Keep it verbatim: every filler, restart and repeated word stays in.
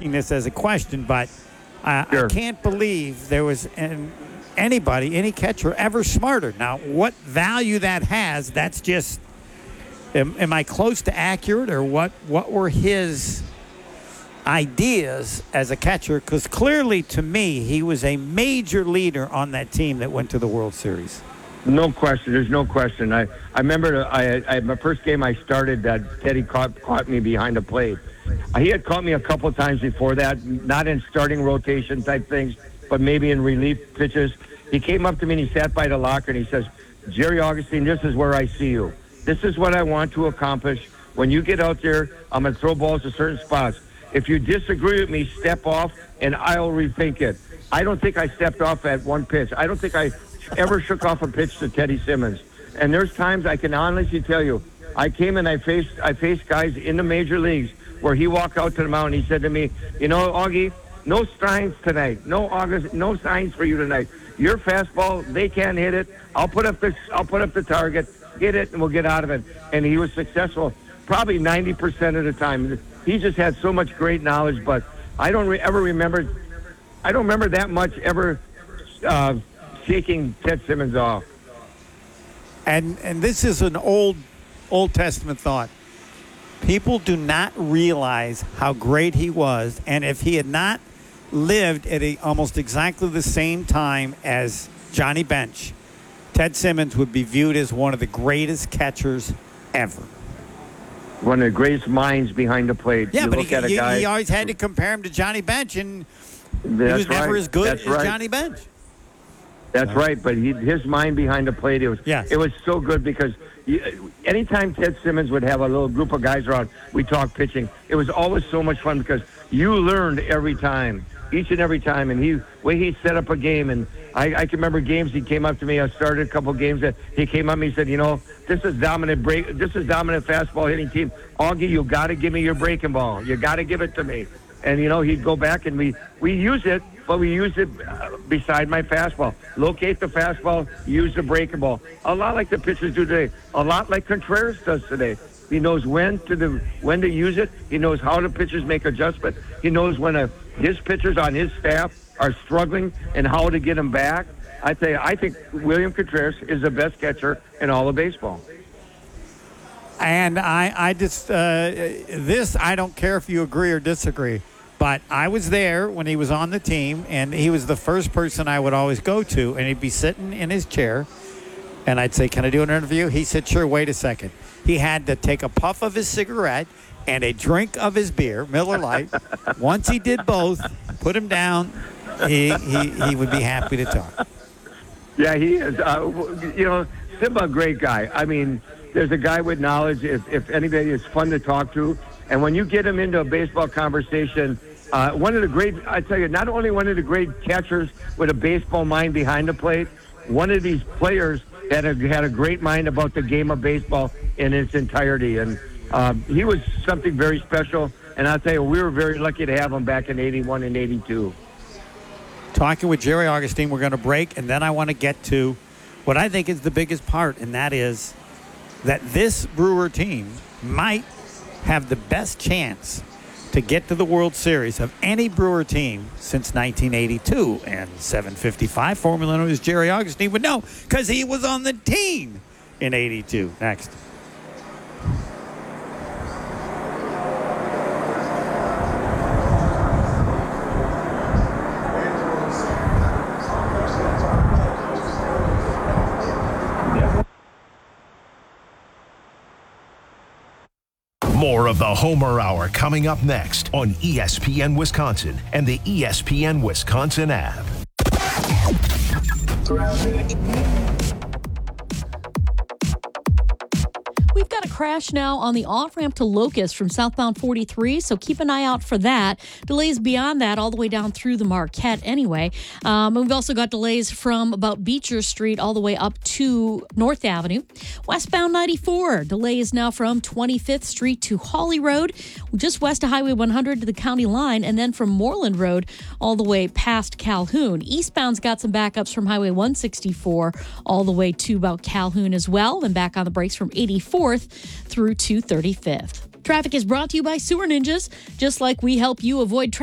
asking this as a question, but uh, Sure. I can't believe there was an, anybody, any catcher ever smarter. Now, what value that has, that's just, am, am I close to accurate, or what, what were his ideas as a catcher? Because clearly, to me, he was a major leader on that team that went to the World Series. No question. There's no question. I, I remember I, I, my first game I started that Teddy caught, caught me behind the plate. Uh, he had caught me a couple of times before that, not in starting rotation type things, but maybe in relief pitches. He came up to me and he sat by the locker and he says, Jerry Augustine, this is where I see you. This is what I want to accomplish. When you get out there, I'm going to throw balls to certain spots. If you disagree with me, step off and I'll rethink it. I don't think I stepped off at one pitch. I don't think I ever shook off a pitch to Teddy Simmons. And there's times I can honestly tell you, I came and I faced I faced guys in the major leagues where he walked out to the mound and he said to me, you know, Augie, no signs tonight. No August, no signs for you tonight. Your fastball, they can't hit it. I'll put up this I'll put up the target, hit it, and we'll get out of it. And he was successful probably ninety percent of the time. He just had so much great knowledge, but I don't re- ever remember I don't remember that much ever uh, shaking Ted Simmons off. And and this is an old Old Testament thought. People do not realize how great he was, and if he had not lived at a, almost exactly the same time as Johnny Bench, Ted Simmons would be viewed as one of the greatest catchers ever. One of the greatest minds behind the plate. Yeah, you but look he, at a you, guy, he always had to compare him to Johnny Bench, and he That's was never right. as good That's as right. Johnny Bench. That's right, but he, his mind behind the plate, it was Yes. it was so good because you, anytime Ted Simmons would have a little group of guys around, we talked pitching. It was always so much fun because you learned every time, each and every time, and he way he set up a game. And I, I can remember games he came up to me. I started a couple games that he came up to me and said, you know, this is dominant break, this is dominant fastball hitting team. Augie, you got to give me your breaking ball. You got to give it to me. And you know, he'd go back and we we use it. But we use it uh, beside my fastball. Locate the fastball, use the breaking ball. A lot like the pitchers do today. A lot like Contreras does today. He knows when to the when to use it. He knows how the pitchers make adjustment. He knows when a, his pitchers on his staff are struggling and how to get them back. I tell you, I think William Contreras is the best catcher in all of baseball. And I, I just, uh, this, I don't care if you agree or disagree, but I was there when he was on the team, and he was the first person I would always go to, and he'd be sitting in his chair, and I'd say, can I do an interview? He said, sure, wait a second. He had to take a puff of his cigarette and a drink of his beer, Miller Lite. Once he did both, put him down, he, he, he would be happy to talk. Yeah, he is. Uh, you know, Simba, a great guy. I mean, there's a guy with knowledge. If, if anybody is fun to talk to, and when you get him into a baseball conversation, uh, one of the great, I tell you, not only one of the great catchers with a baseball mind behind the plate, one of these players that had, had a great mind about the game of baseball in its entirety. And uh, he was something very special. And I'll tell you, we were very lucky to have him back in eighty-one and eighty-two. Talking with Jerry Augustine, we're going to break, and then I want to get to what I think is the biggest part, and that is that this Brewer team might have the best chance to get to the World Series of any Brewer team since nineteen eighty-two. And seven fifty-five, Formula known as Jerry Augustine would know because he was on the team in eighty-two. Next. More of the Homer Hour coming up next on E S P N Wisconsin and the E S P N Wisconsin app. We've got a crash now on the off-ramp to Locust from southbound forty-three, so keep an eye out for that. Delays beyond that all the way down through the Marquette anyway. Um, we've also got delays from about Beecher Street all the way up to North Avenue. Westbound ninety-four, delays now from twenty-fifth Street to Hawley Road, just west of Highway one hundred to the county line, and then from Moreland Road all the way past Calhoun. Eastbound's got some backups from Highway one sixty-four all the way to about Calhoun as well, and back on the brakes from eighty-fourth through to thirty-fifth. Traffic is brought to you by Sewer Ninjas. Just like we help you avoid traffic